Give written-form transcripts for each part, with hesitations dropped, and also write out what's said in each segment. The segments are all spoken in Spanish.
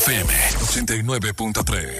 FM 89.3.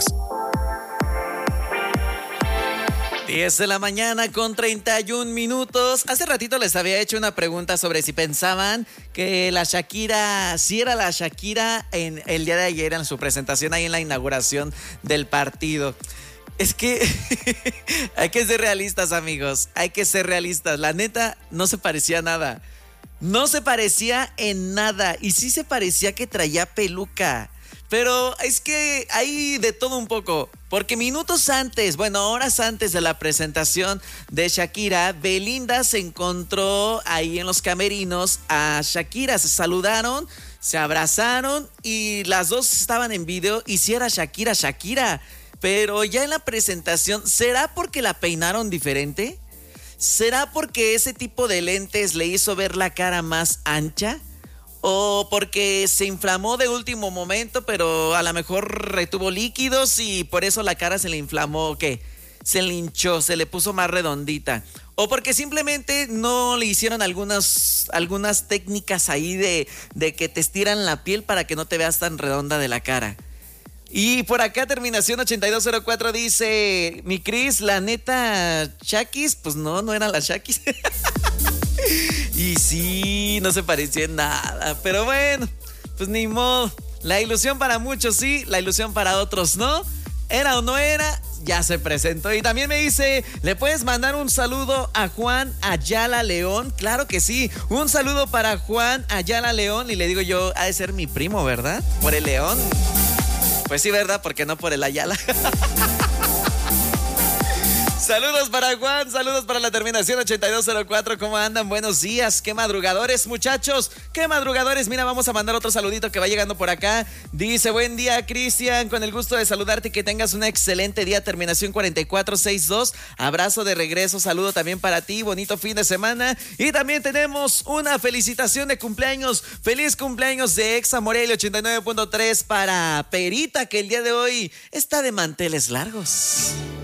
10 de la mañana con 31 minutos. Hace ratito les había hecho una pregunta sobre si pensaban que la Shakira, si era la Shakira en el día de ayer en su presentación ahí en la inauguración del partido. Es que hay que ser realistas, amigos. Hay que ser realistas. La neta, no se parecía a nada. No se parecía en nada. Y sí se parecía que traía peluca. Pero es que hay de todo un poco. Porque minutos antes, horas antes de la presentación de Shakira, Belinda se encontró ahí en los camerinos a Shakira. Se saludaron, se abrazaron y las dos estaban en video. Y si era Shakira. Pero ya en la presentación, ¿será porque la peinaron diferente? ¿Será porque ese tipo de lentes le hizo ver la cara más ancha? ¿O porque se inflamó de último momento, pero a lo mejor retuvo líquidos y por eso la cara se le inflamó? ¿Qué? Se le hinchó, se le puso más redondita. O porque simplemente no le hicieron algunas técnicas ahí de que te estiran la piel para que no te veas tan redonda de la cara. Y por acá, terminación 8204 dice: mi Cris, la neta, Shakis, pues no era la Shakis. Y sí, no se parecía en nada. Pero bueno, pues ni modo. La ilusión para muchos sí, la ilusión para otros no. Era o no era, ya se presentó. Y también me dice: ¿le puedes mandar un saludo a Juan Ayala León? Claro que sí, un saludo para Juan Ayala León. Y le digo yo, ha de ser mi primo, ¿verdad? Por el León. Pues sí, ¿verdad? Porque no por el Ayala. Saludos para Juan, saludos para la terminación 8204. ¿Cómo andan? Buenos días. Qué madrugadores, muchachos. Qué madrugadores. Mira, vamos a mandar otro saludito que va llegando por acá. Dice: buen día, Cristian. Con el gusto de saludarte y que tengas un excelente día. Terminación 4462. Abrazo de regreso. Saludo también para ti. Bonito fin de semana. Y también tenemos una felicitación de cumpleaños. Feliz cumpleaños de Exa Morelia 89.3 para Perita, que el día de hoy está de manteles largos.